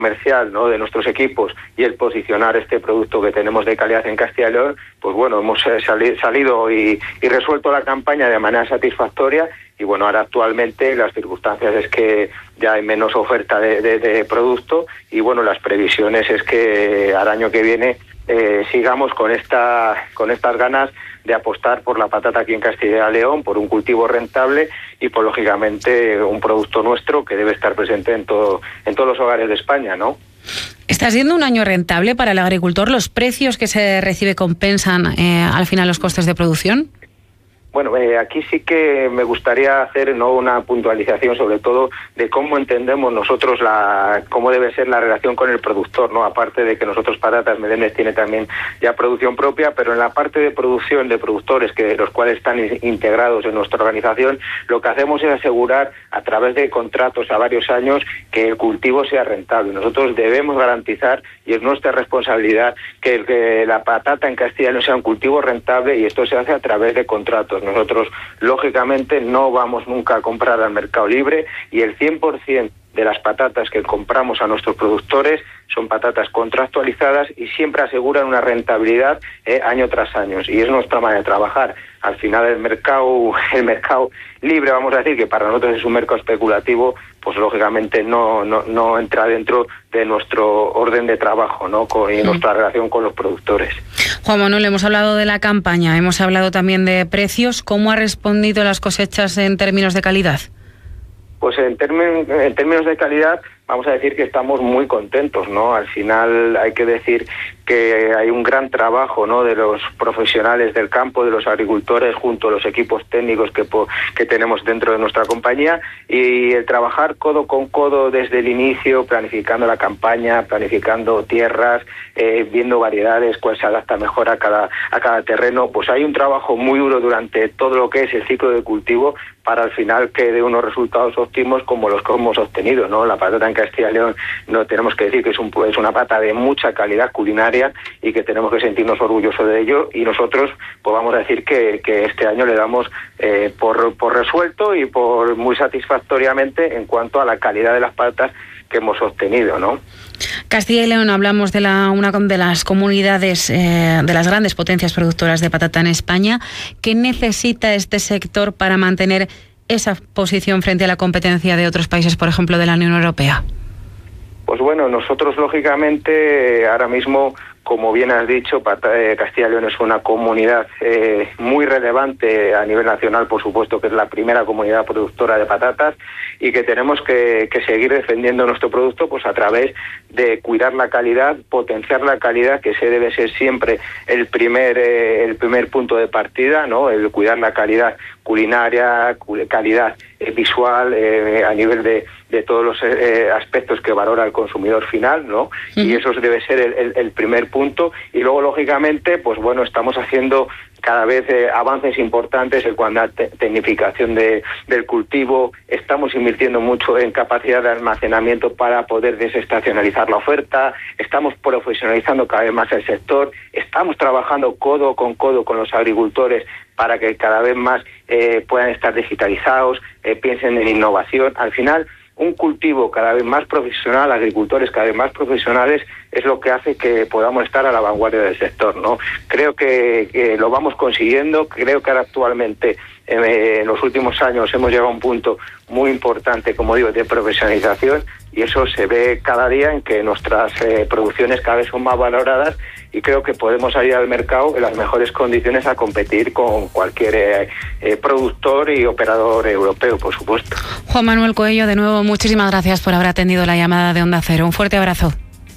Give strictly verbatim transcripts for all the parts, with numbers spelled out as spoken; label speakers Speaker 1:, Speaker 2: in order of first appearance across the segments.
Speaker 1: comercial, ¿no?, de nuestros equipos y el posicionar este producto que tenemos de calidad en Castilla y León, pues bueno, hemos eh, sali- salido y, y resuelto la campaña de manera satisfactoria. Y bueno, ahora actualmente las circunstancias es que ya hay menos oferta de, de, de producto y bueno, las previsiones es que al año que viene eh, sigamos con esta con estas ganas de apostar por la patata aquí en Castilla y León, por un cultivo rentable y por, lógicamente, un producto nuestro que debe estar presente en todo en todos los hogares de España, ¿no?
Speaker 2: ¿Está siendo un año rentable para el agricultor? ¿Los precios que se recibe compensan eh, al final los costes de producción?
Speaker 1: Bueno, eh, aquí sí que me gustaría hacer no una puntualización sobre todo de cómo entendemos nosotros la cómo debe ser la relación con el productor, ¿no? Aparte de que nosotros Patatas Melenes tiene también ya producción propia, pero en la parte de producción de productores que los cuales están integrados en nuestra organización, lo que hacemos es asegurar a través de contratos a varios años que el cultivo sea rentable. Nosotros debemos garantizar, y es nuestra responsabilidad, que, el, que la patata en Castilla y León sea un cultivo rentable, y esto se hace a través de contratos. Nosotros, lógicamente, no vamos nunca a comprar al mercado libre y el cien por ciento de las patatas que compramos a nuestros productores son patatas contractualizadas y siempre aseguran una rentabilidad eh, año tras año. Y es nuestra manera de trabajar. Al final el mercado, el mercado libre, vamos a decir, que para nosotros es un mercado especulativo, pues lógicamente no, no, no entra dentro de nuestro orden de trabajo, ¿no?, con, y nuestra relación con los productores.
Speaker 2: Juan Manuel, hemos hablado de la campaña, hemos hablado también de precios. ¿Cómo ha respondido las cosechas en términos de calidad?
Speaker 1: Pues en términos, en términos de calidad, vamos a decir que estamos muy contentos, ¿no? Al final hay que decir que hay un gran trabajo, ¿no?, de los profesionales del campo, de los agricultores, junto a los equipos técnicos que, que tenemos dentro de nuestra compañía, y el trabajar codo con codo desde el inicio, planificando la campaña, planificando tierras, eh, viendo variedades, cuál se adapta mejor a cada, a cada terreno. Pues hay un trabajo muy duro durante todo lo que es el ciclo de cultivo para al final que dé unos resultados óptimos como los que hemos obtenido, ¿no? La patata en Castilla y León, no tenemos que decir que es, un, es una pata de mucha calidad culinaria y que tenemos que sentirnos orgullosos de ello, y nosotros pues vamos a decir que, que este año le damos eh, por, por resuelto y por muy satisfactoriamente en cuanto a la calidad de las patatas que hemos obtenido, ¿no?
Speaker 2: Castilla y León, hablamos de la una de las comunidades, eh, de las grandes potencias productoras de patata en España. ¿Qué necesita este sector para mantener esa posición frente a la competencia de otros países, por ejemplo, de la Unión Europea?
Speaker 1: Pues bueno, nosotros lógicamente ahora mismo, como bien has dicho, Castilla y León es una comunidad eh, muy relevante a nivel nacional, por supuesto que es la primera comunidad productora de patatas, y que tenemos que, que seguir defendiendo nuestro producto pues a través de cuidar la calidad, potenciar la calidad, que ese debe ser siempre el primer eh, el primer punto de partida, ¿no? El cuidar la calidad culinaria, calidad eh, visual, eh, a nivel de, de todos los eh, aspectos que valora el consumidor final, ¿no? Uh-huh. Y eso debe ser el, el, el primer punto. Y luego, lógicamente, pues bueno, estamos haciendo cada vez eh, avances importantes en cuanto a te- tecnificación de, del cultivo. Estamos invirtiendo mucho en capacidad de almacenamiento para poder desestacionalizar la oferta. Estamos profesionalizando cada vez más el sector. Estamos trabajando codo con codo con los agricultores para que cada vez más eh, puedan estar digitalizados, eh, piensen en innovación. Al final, un cultivo cada vez más profesional, agricultores cada vez más profesionales, es lo que hace que podamos estar a la vanguardia del sector, ¿no? Creo que, que lo vamos consiguiendo. Creo que ahora actualmente, eh, en los últimos años, hemos llegado a un punto muy importante, como digo, de profesionalización, y eso se ve cada día en que nuestras eh, producciones cada vez son más valoradas, y creo que podemos salir al mercado en las mejores condiciones a competir con cualquier eh, eh, productor y operador europeo, por supuesto.
Speaker 2: Juan Manuel Coello, de nuevo, muchísimas gracias por haber atendido la llamada de Onda Cero. Un fuerte abrazo.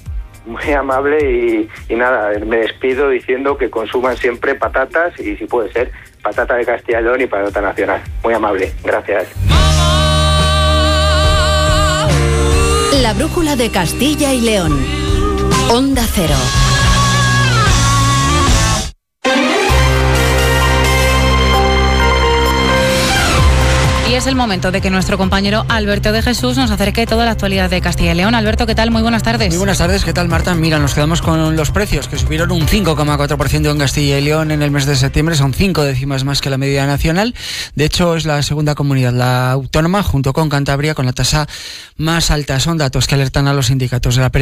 Speaker 1: Muy amable, y, y nada, me despido diciendo que consuman siempre patatas, y si puede ser, patata de Castilla y León y patata nacional. Muy amable, gracias.
Speaker 3: La brújula de Castilla y León. Onda Cero.
Speaker 2: Y es el momento de que nuestro compañero Alberto de Jesús nos acerque toda la actualidad de Castilla y León. Alberto, ¿qué tal? Muy buenas tardes.
Speaker 4: Muy buenas tardes, ¿qué tal, Marta? Mira, nos quedamos con los precios, que subieron un cinco coma cuatro por ciento en Castilla y León en el mes de septiembre. Son cinco décimas más que la media nacional. De hecho, es la segunda comunidad, la autónoma, junto con Cantabria, con la tasa más alta. Son datos que alertan a los sindicatos de la